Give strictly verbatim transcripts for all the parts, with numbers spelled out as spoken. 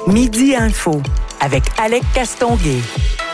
Midi Info avec Alec Castonguay.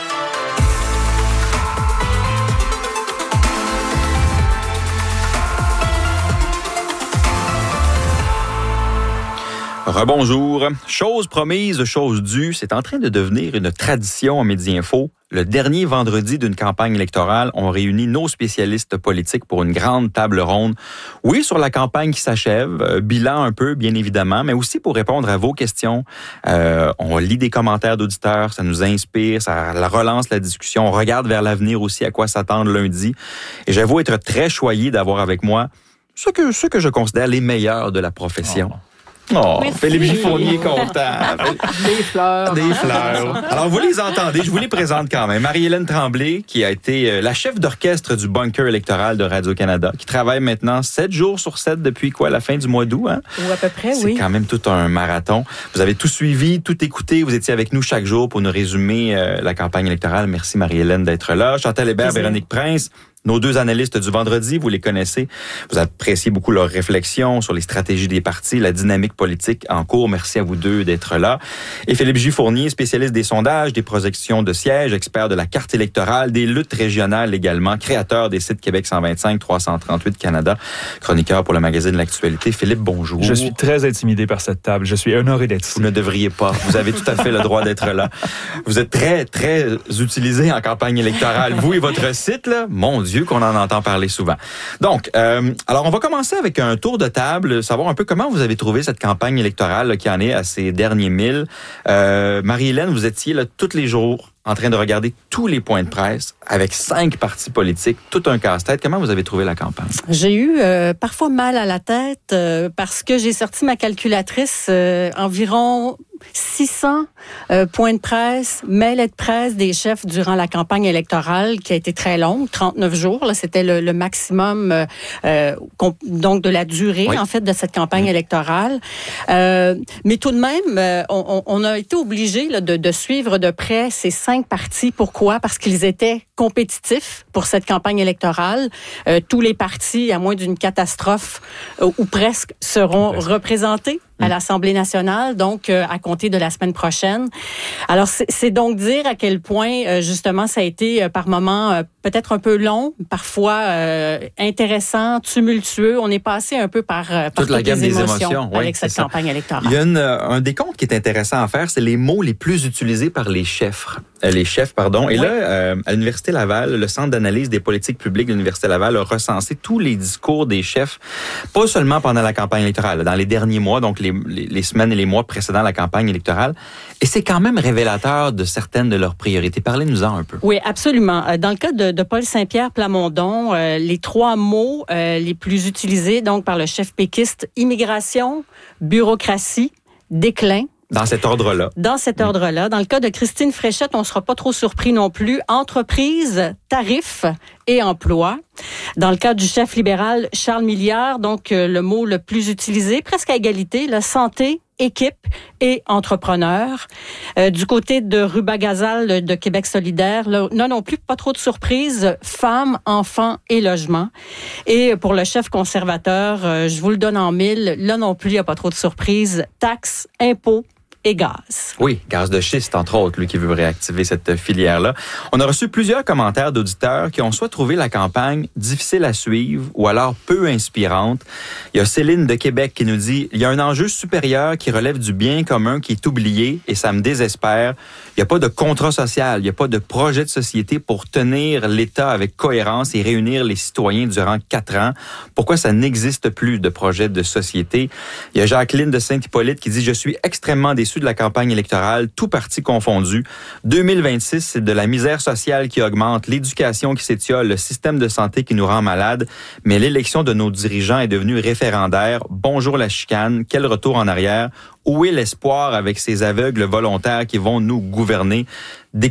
Rebonjour. Chose promise, chose due, c'est en train de devenir une tradition à Midi Info. Le dernier vendredi d'une campagne électorale, on réunit nos spécialistes politiques pour une grande table ronde. Oui, sur la campagne qui s'achève, euh, bilan un peu, bien évidemment, mais aussi pour répondre à vos questions. Euh, on lit des commentaires d'auditeurs, ça nous inspire, ça relance la discussion. On regarde vers l'avenir aussi, à quoi s'attendre lundi. Et j'avoue être très choyé d'avoir avec moi ceux que, ceux que je considère les meilleurs de la profession. Oh. Oh, merci. Philippe Giffournier est content. Des fleurs. Des fleurs. Alors, vous les entendez, je vous les présente quand même. Marie-Hélène Tremblay, qui a été la chef d'orchestre du bunker électoral de Radio-Canada, qui travaille maintenant sept jours sur sept depuis quoi, la fin du mois d'août, hein? Ou à peu près, C'est oui. C'est quand même tout un marathon. Vous avez tout suivi, tout écouté. Vous étiez avec nous chaque jour pour nous résumer euh, la campagne électorale. Merci, Marie-Hélène, d'être là. Chantal Hébert, Véronique Prince. Nos deux analystes du vendredi, vous les connaissez. Vous appréciez beaucoup leurs réflexions sur les stratégies des partis, la dynamique politique en cours. Merci à vous deux d'être là. Et Philippe Giffournier, spécialiste des sondages, des projections de sièges, expert de la carte électorale, des luttes régionales également, créateur des sites Québec cent vingt-cinq, trois cent trente-huit Canada, chroniqueur pour le magazine L'Actualité. Philippe, bonjour. Je suis très intimidé par cette table. Je suis honoré d'être ici. Vous ne devriez pas. Vous avez tout à fait le droit d'être là. Vous êtes très, très utilisé en campagne électorale. Vous et votre site, là, mon Dieu, qu'on en entend parler souvent. Donc, euh, alors on va commencer avec un tour de table, savoir un peu comment vous avez trouvé cette campagne électorale là, qui en est à ses derniers milles. Euh, Marie-Hélène, vous étiez là tous les jours en train de regarder tous les points de presse avec cinq partis politiques, tout un casse-tête. Comment vous avez trouvé la campagne? J'ai eu euh, parfois mal à la tête euh, parce que j'ai sorti ma calculatrice euh, environ six cents euh, points de presse, mails de presse des chefs durant la campagne électorale qui a été très longue, trente-neuf jours. Là, c'était le, le maximum euh, euh, donc de la durée oui. en fait de cette campagne oui. électorale. Euh, mais tout de même, euh, on, on a été obligé là, de, de suivre de près ces cinq partis. Pourquoi? Parce qu'ils étaient compétitifs pour cette campagne électorale. Euh, tous les partis, à moins d'une catastrophe euh, ou presque, seront presque. représentés à l'Assemblée nationale, donc euh, à compter de la semaine prochaine. Alors, c'est, c'est donc dire à quel point, euh, justement, ça a été euh, par moments euh, peut-être un peu long, parfois euh, intéressant, tumultueux. On est passé un peu par, euh, par toute la gamme des émotions, émotions oui, avec cette ça. campagne électorale. Il y a une, un décompte qui est intéressant à faire, c'est les mots les plus utilisés par les chefs. Euh, les chefs, pardon. Et oui. là, euh, à l'Université Laval, le Centre d'analyse des politiques publiques de l'Université Laval a recensé tous les discours des chefs, pas seulement pendant la campagne électorale, dans les derniers mois, donc les, les, les semaines et les mois précédant la campagne électorale. Et c'est quand même révélateur de certaines de leurs priorités. Parlez-nous-en un peu. Oui, absolument. Dans le cas de, de Paul Saint-Pierre Plamondon, euh, les trois mots euh, les plus utilisés donc par le chef péquiste, immigration, bureaucratie, déclin. Dans cet ordre-là. Dans cet ordre-là. Dans le cas de Christine Fréchette, on ne sera pas trop surpris non plus. Entreprise, tarifs et emploi. Dans le cas du chef libéral Charles Milliard, donc euh, le mot le plus utilisé, presque à égalité, la santé, équipe et entrepreneur. Euh, du côté de Ruba Gazal de Québec solidaire, là, non non plus, pas trop de surprises, femmes, enfants et logement. Et pour le chef conservateur, euh, je vous le donne en mille, là non plus, il n'y a pas trop de surprises, taxes, impôts et gaz. Oui, gaz de schiste, entre autres, lui qui veut réactiver cette filière-là. On a reçu plusieurs commentaires d'auditeurs qui ont soit trouvé la campagne difficile à suivre ou alors peu inspirante. Il y a Céline de Québec qui nous dit « Il y a un enjeu supérieur qui relève du bien commun qui est oublié et ça me désespère. Il n'y a pas de contrat social, il n'y a pas de projet de société pour tenir l'État avec cohérence et réunir les citoyens durant quatre ans. Pourquoi ça n'existe plus de projet de société? » Il y a Jacqueline de Saint-Hippolyte qui dit « Je suis extrêmement déçu de la campagne électorale, tout parti confondu. deux mille vingt-six, c'est de la misère sociale qui augmente, l'éducation qui s'étiole, le système de santé qui nous rend malades, mais l'élection de nos dirigeants est devenue référendaire. Bonjour la chicane, quel retour en arrière? Où est l'espoir avec ces aveugles volontaires qui vont nous gouverner? Décourageant. »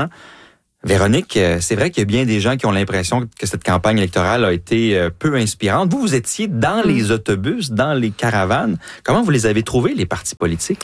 Véronique, c'est vrai qu'il y a bien des gens qui ont l'impression que cette campagne électorale a été peu inspirante. Vous, vous étiez dans les autobus, dans les caravanes. Comment vous les avez trouvés, les partis politiques?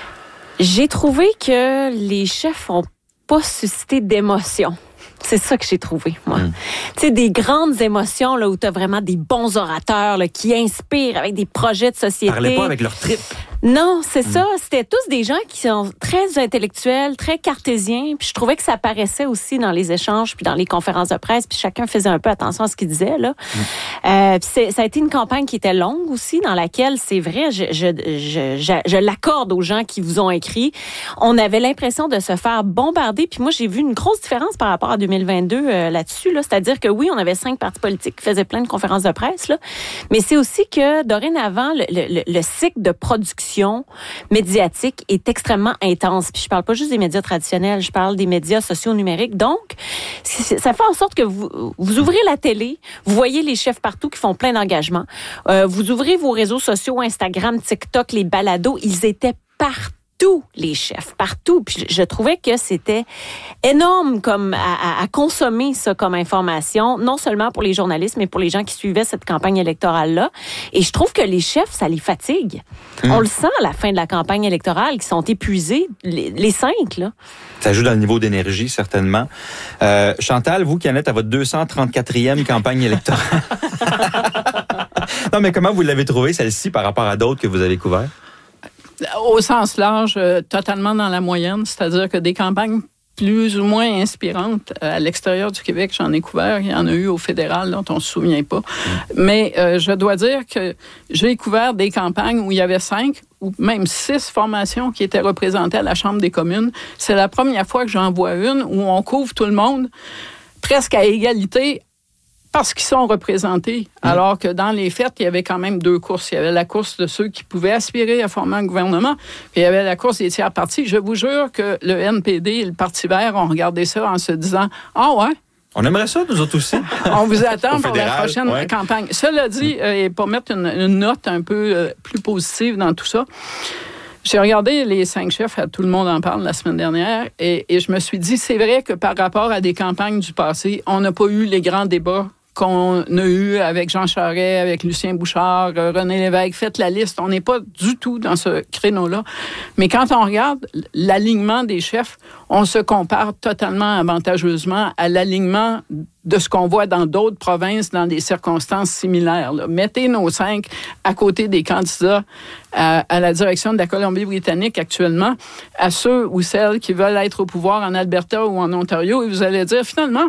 J'ai trouvé que les chefs n'ont pas suscité d'émotion. C'est ça que j'ai trouvé, moi. Mm. Tu sais, des grandes émotions là, où tu as vraiment des bons orateurs là, qui inspirent avec des projets de société. Parlez pas avec leur trip. Non, c'est mmh. ça. C'était tous des gens qui sont très intellectuels, très cartésiens. Puis je trouvais que ça paraissait aussi dans les échanges, puis dans les conférences de presse. Puis chacun faisait un peu attention à ce qu'il disait là. Mmh. Euh, puis c'est, ça a été une campagne qui était longue aussi, dans laquelle c'est vrai, je, je, je, je, je l'accorde aux gens qui vous ont écrit. On avait l'impression de se faire bombarder. Puis moi, j'ai vu une grosse différence par rapport à deux mille vingt-deux euh, là-dessus. Là. C'est-à-dire que oui, on avait cinq partis politiques qui faisaient plein de conférences de presse, là. Mais c'est aussi que dorénavant, le, le, le cycle de production médiatique est extrêmement intense. Puis je parle pas juste des médias traditionnels, je parle des médias sociaux numériques. Donc, ça fait en sorte que vous, vous ouvrez la télé, vous voyez les chefs partout qui font plein d'engagements. Euh, vous ouvrez vos réseaux sociaux, Instagram, TikTok, les balados, ils étaient partout. Tous les chefs, partout. Puis je trouvais que c'était énorme comme à, à, à consommer ça comme information, non seulement pour les journalistes, mais pour les gens qui suivaient cette campagne électorale-là. Et je trouve que les chefs, ça les fatigue. Mmh. On le sent à la fin de la campagne électorale, qu'ils sont épuisés, les, les cinq, là. Ça joue dans le niveau d'énergie, certainement. Euh, Chantal, vous qui en êtes à votre deux cent trente-quatrième campagne électorale. Non, mais comment vous l'avez trouvée, celle-ci, par rapport à d'autres que vous avez couvertes? Au sens large, euh, totalement dans la moyenne, c'est-à-dire que des campagnes plus ou moins inspirantes euh, à l'extérieur du Québec, j'en ai couvert, il y en a eu au fédéral dont on ne se souvient pas. Mmh. Mais euh, je dois dire que j'ai couvert des campagnes où il y avait cinq ou même six formations qui étaient représentées à la Chambre des communes. C'est la première fois que j'en vois une où on couvre tout le monde presque à égalité parce qu'ils sont représentés. Mmh. Alors que dans les faits, il y avait quand même deux courses. Il y avait la course de ceux qui pouvaient aspirer à former un gouvernement, puis il y avait la course des tiers partis. Je vous jure que le N P D et le Parti vert ont regardé ça en se disant « Ah ouais? » On aimerait ça, nous autres aussi. On vous attend pour fédéral, la prochaine ouais. campagne. Cela dit, mmh. euh, et pour mettre une, une note un peu euh, plus positive dans tout ça, j'ai regardé les cinq chefs, Tout le monde en parle la semaine dernière, et, et je me suis dit, c'est vrai que par rapport à des campagnes du passé, on n'a pas eu les grands débats qu'on a eu avec Jean Charest, avec Lucien Bouchard, René Lévesque. Faites la liste. On n'est pas du tout dans ce créneau-là. Mais quand on regarde l'alignement des chefs, on se compare totalement avantageusement à l'alignement de ce qu'on voit dans d'autres provinces dans des circonstances similaires. Là. Mettez nos cinq à côté des candidats à, à la direction de la Colombie-Britannique actuellement, à ceux ou celles qui veulent être au pouvoir en Alberta ou en Ontario, et vous allez dire, finalement,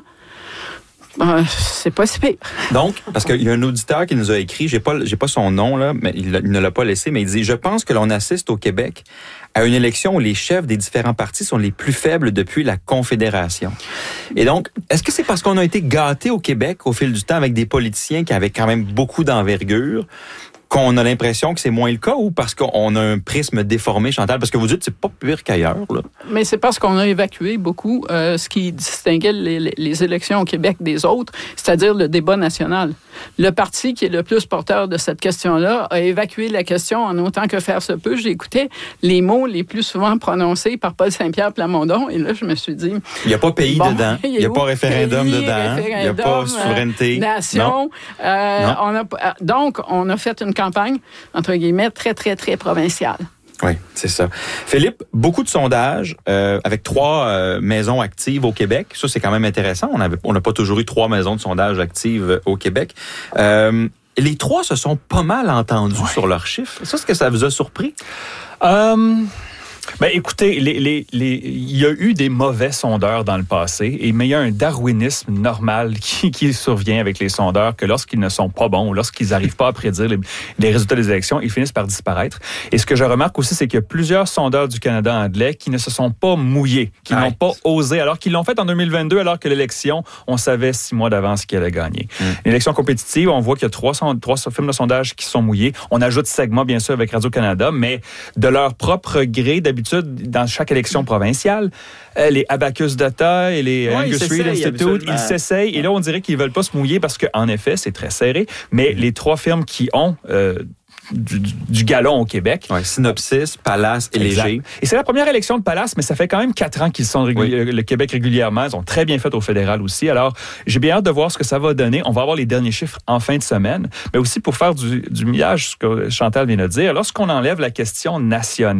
ben, c'est pas si pire. Donc, parce qu'il y a un auditeur qui nous a écrit, j'ai pas, j'ai pas son nom, là, mais il, il ne l'a pas laissé, mais il dit « Je pense que l'on assiste au Québec à une élection où les chefs des différents partis sont les plus faibles depuis la Confédération. » Et donc, est-ce que c'est parce qu'on a été gâtés au Québec au fil du temps avec des politiciens qui avaient quand même beaucoup d'envergure qu'on a l'impression que c'est moins le cas, ou parce qu'on a un prisme déformé, Chantal? Parce que vous dites, c'est pas pire qu'ailleurs, là. Mais c'est parce qu'on a évacué beaucoup euh, ce qui distinguait les, les élections au Québec des autres, c'est-à-dire le débat national. Le parti qui est le plus porteur de cette question-là a évacué la question en autant que faire se peut. J'écoutais les mots les plus souvent prononcés par Paul Saint-Pierre Plamondon, et là, je me suis dit... Il n'y a pas pays bon, dedans, il n'y a pas référendum pays, dedans, il n'y a pas souveraineté. Nation. Non. Euh, non. On a, donc, on a fait une campagne, entre guillemets, très, très, très provinciale. Oui, c'est ça. Philippe, beaucoup de sondages euh, avec trois euh, maisons actives au Québec. Ça, c'est quand même intéressant. On avait, on n'a pas toujours eu trois maisons de sondage actives au Québec. Euh, les trois se sont pas mal entendus ouais. sur leurs chiffres. Ça, est-ce que ça vous a surpris? Euh... Ben, écoutez, les, les, les, il y a eu des mauvais sondeurs dans le passé, et, mais il y a un darwinisme normal qui, qui survient avec les sondeurs, que lorsqu'ils ne sont pas bons, ou lorsqu'ils n'arrivent pas à prédire les, les résultats des élections, ils finissent par disparaître. Et ce que je remarque aussi, c'est qu'il y a plusieurs sondeurs du Canada anglais qui ne se sont pas mouillés, qui ouais. n'ont pas osé, alors qu'ils l'ont fait en deux mille vingt-deux, alors que l'élection, on savait six mois d'avance qui allait gagner. Mm. L'élection compétitive, on voit qu'il y a trois, trois films de sondage qui sont mouillés. On ajoute Segma, bien sûr, avec Radio-Canada, mais de leur propre gré, d'habitude, dans chaque élection provinciale, les Abacus Data et les ouais, Angus Reid Institute, ils s'essayent. Et là, on dirait qu'ils ne veulent pas se mouiller parce qu'en effet, c'est très serré. Mais mm. les trois firmes qui ont... Euh, Du, du galon au Québec. Ouais, Synopsis, Palace et exact. Léger. Et c'est la première élection de Palace, mais ça fait quand même quatre ans qu'ils sont régul- oui. le Québec régulièrement. Ils ont très bien fait au fédéral aussi. Alors, j'ai bien hâte de voir ce que ça va donner. On va avoir les derniers chiffres en fin de semaine. Mais aussi pour faire du, du millage, ce que Chantal vient de dire, lorsqu'on enlève la question nationale,